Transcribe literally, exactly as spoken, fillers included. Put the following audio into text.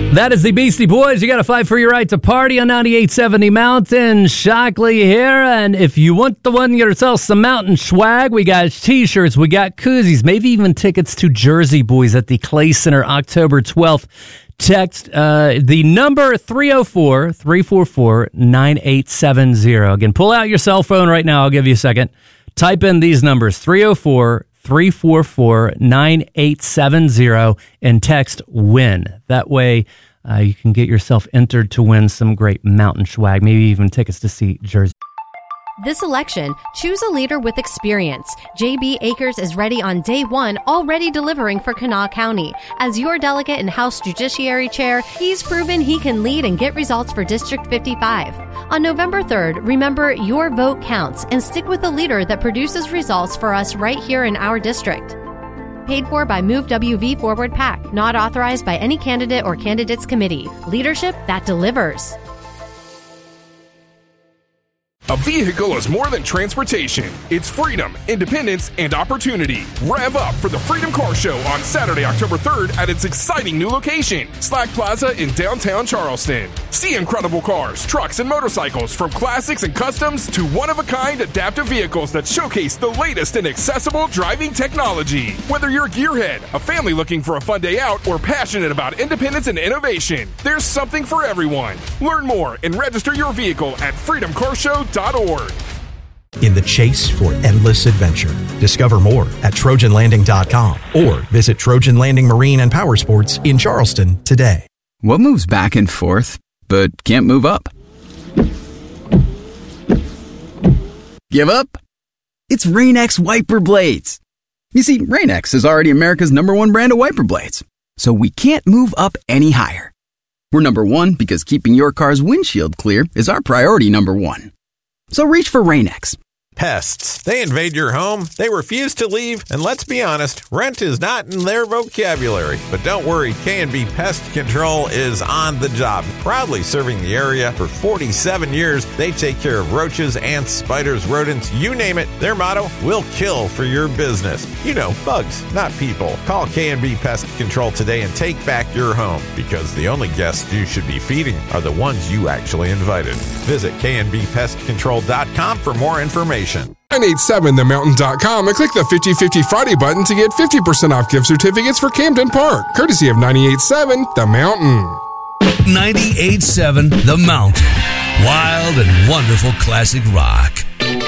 That is the Beastie Boys. You got to fight for your right to party on ninety-eight seventy Mountain. Shockley here. And if you want to win yourself some mountain swag, we got t-shirts, we got koozies, maybe even tickets to Jersey Boys at the Clay Center October twelfth. Text uh, the number three oh four, three four four, nine eight seven zero. Again, pull out your cell phone right now. I'll give you a second. Type in these numbers, three oh four, three four four, nine eight seven zero, and text WIN. That way uh, you can get yourself entered to win some great mountain swag, maybe even tickets to see Jersey. This election, choose a leader with experience. J B. Akers is ready on day one, already delivering for Kanawha County. As your delegate and House Judiciary Chair, he's proven he can lead and get results for District fifty-five. On November third, remember your vote counts and stick with a leader that produces results for us right here in our district. Paid for by Move W V Forward PAC, not authorized by any candidate or candidates committee. Leadership that delivers. A vehicle is more than transportation. It's freedom, independence, and opportunity. Rev up for the Freedom Car Show on Saturday, October third at its exciting new location, Slack Plaza in downtown Charleston. See incredible cars, trucks, and motorcycles from classics and customs to one-of-a-kind adaptive vehicles that showcase the latest in accessible driving technology. Whether you're a gearhead, a family looking for a fun day out, or passionate about independence and innovation, there's something for everyone. Learn more and register your vehicle at freedom car show dot org. In the chase for endless adventure. Discover more at trojan landing dot com or visit Trojan Landing Marine and Power Sports in Charleston today. What moves back and forth but can't move up? Give up? It's Rain-X wiper blades. You see, Rain-X is already America's number one brand of wiper blades, so we can't move up any higher. We're number one because keeping your car's windshield clear is our priority number one. So reach for Rain-X. Pests. They invade your home, they refuse to leave, and let's be honest, rent is not in their vocabulary. But don't worry, K and B Pest Control is on the job. Proudly serving the area for forty-seven years, they take care of roaches, ants, spiders, rodents, you name it. Their motto, we'll kill for your business. You know, bugs, not people. Call K and B Pest Control today and take back your home, because the only guests you should be feeding are the ones you actually invited. Visit K and B pest control dot com for more information. nine eight seven the mountain dot com and click the fifty fifty Friday button to get fifty percent off gift certificates for Camden Park, courtesy of ninety-eight seven The Mountain. ninety-eight seven The Mountain. Wild and wonderful classic rock.